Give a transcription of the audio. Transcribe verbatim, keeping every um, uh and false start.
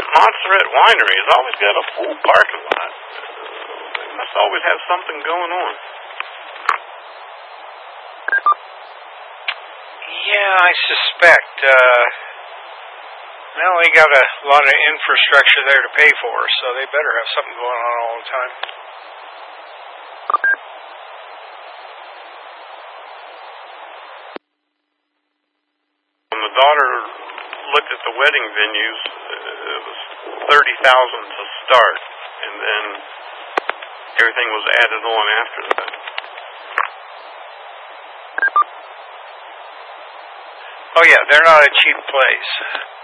Montserrat Winery has always got a full parking lot. They must always have something going on. Yeah, I suspect. Uh, well, they got a lot of infrastructure there to pay for, so they better have something going on all the time. When the daughter looked at the wedding venues, it was thirty thousand to start, and then everything was added on after that. Oh yeah, they're not a cheap place.